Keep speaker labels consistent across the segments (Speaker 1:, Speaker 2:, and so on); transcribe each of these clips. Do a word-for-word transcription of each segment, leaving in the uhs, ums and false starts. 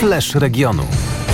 Speaker 1: Flash regionu.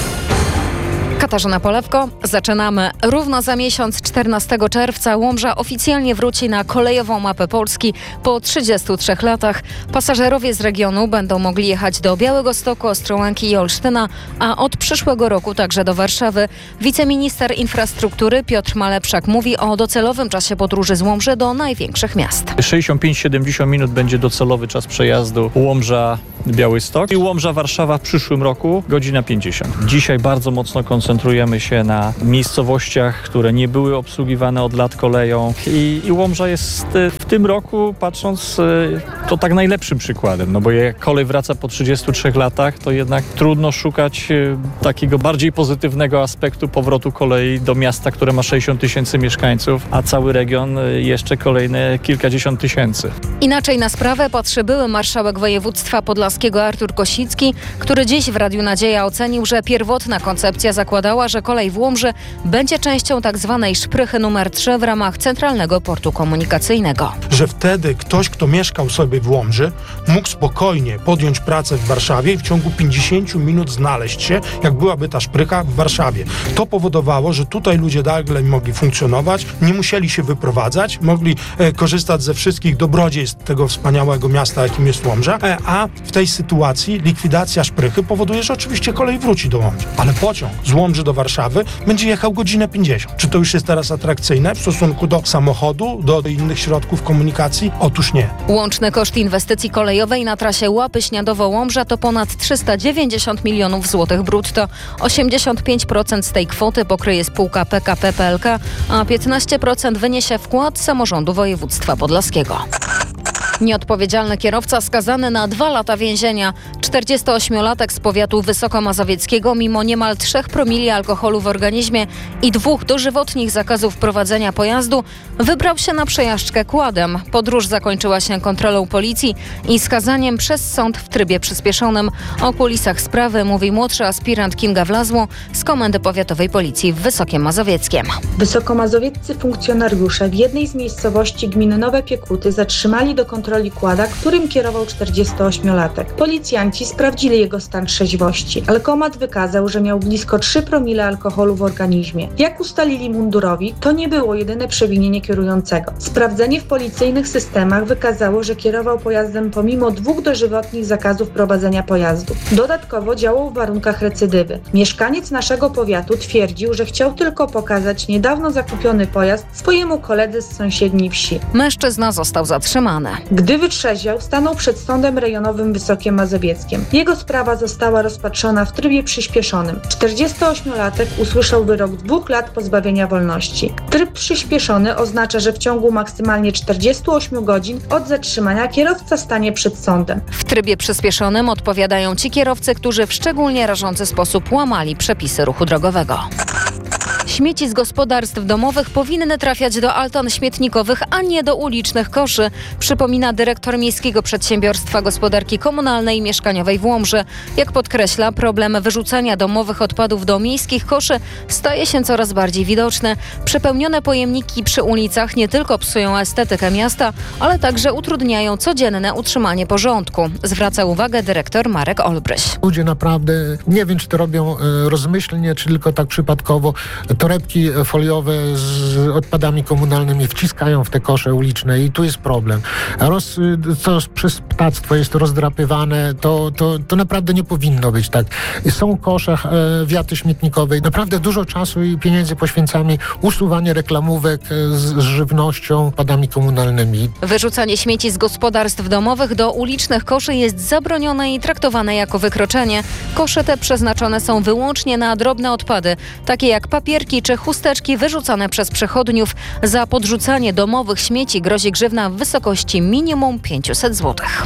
Speaker 2: Katarzyna Polewko. Zaczynamy. Równo za miesiąc, czternastego czerwca, Łomża oficjalnie wróci na kolejową mapę Polski po trzydziestu trzech latach. Pasażerowie z regionu będą mogli jechać do Białegostoku, Ostrołęki i Olsztyna, a od przyszłego roku także do Warszawy. Wiceminister infrastruktury Piotr Malepszak mówi o docelowym czasie podróży z Łomży do największych miast.
Speaker 3: sześćdziesiąt pięć do siedemdziesięciu minut będzie docelowy czas przejazdu Łomża-Białystok i Łomża-Warszawa w przyszłym roku godzina pięćdziesiąt. Dzisiaj bardzo mocno koncentrujemy się na miejscowościach, które nie były obsługiwane od lat koleją i, i Łomża jest w tym roku, patrząc, to tak najlepszym przykładem, no bo jak kolej wraca po trzydziestu trzech latach, to jednak trudno szukać takiego bardziej pozytywnego aspektu powrotu kolei do miasta, które ma sześćdziesiąt tysięcy mieszkańców, a cały region jeszcze kolejne kilkadziesiąt tysięcy.
Speaker 2: Inaczej na sprawę patrzy były marszałek województwa podlaskiego Artur Kosicki, który dziś w Radiu Nadzieja ocenił, że pierwotna koncepcja zakładała, że kolej w Łomży będzie częścią tak zwanej szprychy numer trzy w ramach Centralnego Portu Komunikacyjnego.
Speaker 4: Że wtedy ktoś, kto mieszkał sobie w Łomży, mógł spokojnie podjąć pracę w Warszawie i w ciągu pięćdziesięciu minut znaleźć się, jak byłaby ta szprycha w Warszawie. To powodowało, że tutaj ludzie dalej mogli funkcjonować, nie musieli się wyprowadzać, mogli e, korzystać ze wszystkich dobrodziejstw tego wspaniałego miasta, jakim jest Łomża, e, a w tej sytuacji likwidacja szprychy powoduje, że oczywiście kolej wróci do Łomży. Ale pociąg z Łomży do Warszawy będzie jechał godzinę pięćdziesiąt. Czy to już jest teraz atrakcyjne w stosunku do samochodu, do innych środków komunikacji? Otóż nie.
Speaker 2: Łączny koszt inwestycji kolejowej na trasie Łapy Śniadowo-Łomża to ponad trzysta dziewięćdziesiąt milionów złotych brutto. osiemdziesiąt pięć procent z tej kwoty pokryje spółka P K P P L K, a piętnaście procent wyniesie wkład samorządu województwa podlaskiego. Nieodpowiedzialny kierowca skazany na dwa lata więzienia. czterdziestoośmiolatek z powiatu wysokomazowieckiego mimo niemal trzech promili alkoholu w organizmie i dwóch dożywotnich zakazów prowadzenia pojazdu wybrał się na przejażdżkę quadem. Podróż zakończyła się kontrolą policji i skazaniem przez sąd w trybie przyspieszonym. O kulisach sprawy mówi młodszy aspirant Kinga Wlazło z Komendy Powiatowej Policji w Wysokiem Mazowieckiem.
Speaker 5: Wysokomazowieccy funkcjonariusze w jednej z miejscowości gminy Nowe Piekuty zatrzymali do kontroli quada, którym kierował czterdziestoośmiolatek. Policjanci sprawdzili jego stan trzeźwości. Alkomat wykazał, że miał blisko trzy promile alkoholu w organizmie. Jak ustalili mundurowi, to nie było jedyne przewinienie kierującego. Sprawdzenie w policyjnych systemach wykazało, że kierował pojazdem pomimo dwóch dożywotnich zakazów prowadzenia pojazdu. Dodatkowo działał w warunkach recydywy. Mieszkaniec naszego powiatu twierdził, że chciał tylko pokazać niedawno zakupiony pojazd swojemu koledze z sąsiedniej wsi.
Speaker 2: Mężczyzna został zatrzymany.
Speaker 5: Gdy wytrzeźwiał, stanął przed Sądem Rejonowym w Wysokiem Mazowieckiem. Jego sprawa została rozpatrzona w trybie przyspieszonym. czterdziestoośmiolatek usłyszał wyrok dwóch lat pozbawienia wolności. Tryb przyspieszony oznacza, że w ciągu maksymalnie czterdziestu ośmiu godzin od zatrzymania kierowca stanie przed sądem.
Speaker 2: W trybie przyspieszonym odpowiadają ci kierowcy, którzy w szczególnie rażący sposób łamali przepisy ruchu drogowego. Śmieci z gospodarstw domowych powinny trafiać do altan śmietnikowych, a nie do ulicznych koszy, przypomina dyrektor Miejskiego Przedsiębiorstwa Gospodarki Komunalnej i Mieszkaniowej w Łomży. Jak podkreśla, problem wyrzucania domowych odpadów do miejskich koszy staje się coraz bardziej widoczny. Przepełnione pojemniki przy ulicach nie tylko psują estetykę miasta, ale także utrudniają codzienne utrzymanie porządku, zwraca uwagę dyrektor Marek Olbryś.
Speaker 6: Ludzie naprawdę, nie wiem, czy to robią e, rozmyślnie, czy tylko tak przypadkowo, torebki foliowe z odpadami komunalnymi wciskają w te kosze uliczne i tu jest problem. Roz, co przez ptactwo jest rozdrapywane, to, to, to naprawdę nie powinno być tak. Są kosze, e, wiaty śmietnikowe. Naprawdę dużo czasu i pieniędzy poświęcamy usuwanie reklamówek z, z żywnością, odpadami komunalnymi.
Speaker 2: Wyrzucanie śmieci z gospodarstw domowych do ulicznych koszy jest zabronione i traktowane jako wykroczenie. Kosze te przeznaczone są wyłącznie na drobne odpady, takie jak papierki czy chusteczki wyrzucane przez przechodniów. Za podrzucanie domowych śmieci grozi grzywna w wysokości minimum pięćset złotych.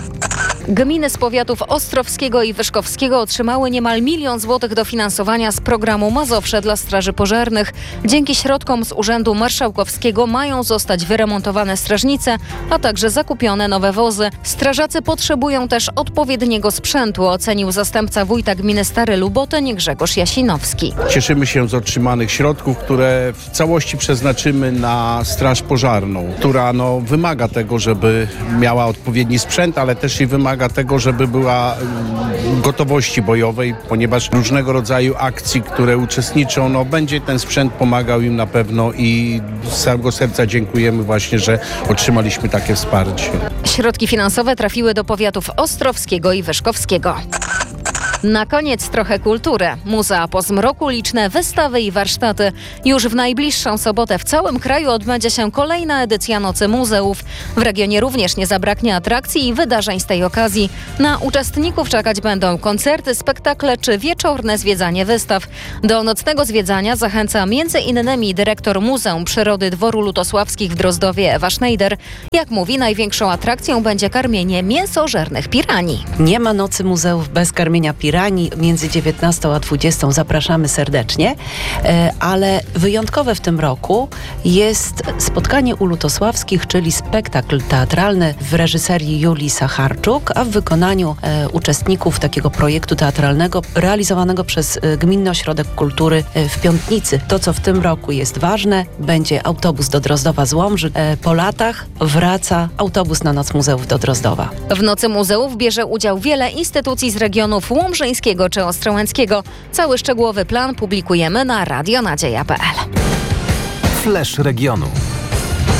Speaker 2: Gminy z powiatów ostrowskiego i wyszkowskiego otrzymały niemal milion złotych dofinansowania z programu Mazowsze dla straży pożarnych. Dzięki środkom z Urzędu Marszałkowskiego mają zostać wyremontowane strażnice, a także zakupione nowe wozy. Strażacy potrzebują też odpowiedniego sprzętu, ocenił zastępca wójta gminy Stary Lubotyń Grzegorz Jasinowski.
Speaker 7: Cieszymy się z otrzymanych środków, które w całości przeznaczymy na straż pożarną, która no, wymaga tego, żeby miała odpowiedni sprzęt, ale też i wymaga wymaga tego, żeby była gotowości bojowej, ponieważ różnego rodzaju akcji, które uczestniczą, no będzie ten sprzęt pomagał im na pewno i z całego serca dziękujemy właśnie, że otrzymaliśmy takie wsparcie.
Speaker 2: Środki finansowe trafiły do powiatów ostrowskiego i wyszkowskiego. Na koniec trochę kultury. Muzea po zmroku, liczne wystawy i warsztaty. Już w najbliższą sobotę w całym kraju odbędzie się kolejna edycja Nocy Muzeów. W regionie również nie zabraknie atrakcji i wydarzeń z tej okazji. Na uczestników czekać będą koncerty, spektakle czy wieczorne zwiedzanie wystaw. Do nocnego zwiedzania zachęca między innymi dyrektor Muzeum Przyrody Dworu Lutosławskich w Drozdowie Ewa Schneider. Jak mówi, największą atrakcją będzie karmienie mięsożernych piranii.
Speaker 1: Nie ma Nocy Muzeów bez karmienia piranii. Między dziewiętnastą a dwudziestą zapraszamy serdecznie, ale wyjątkowe w tym roku jest spotkanie u Lutosławskich, czyli spektakl teatralny w reżyserii Julii Sacharczuk, a w wykonaniu e, uczestników takiego projektu teatralnego realizowanego przez e, Gminny Ośrodek Kultury e, w Piątnicy. To, co w tym roku jest ważne, będzie autobus do Drozdowa z Łomży. E, po latach wraca autobus na Noc Muzeów do Drozdowa.
Speaker 2: W Nocy Muzeów bierze udział wiele instytucji z regionów łomżyńskiego czy ostrołęckiego. Cały szczegółowy plan publikujemy na radio nadzieja kropka p l.
Speaker 8: Flash regionu.